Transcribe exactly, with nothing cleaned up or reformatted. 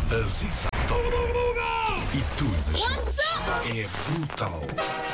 A Zig Zag Top. E tudo é brutal.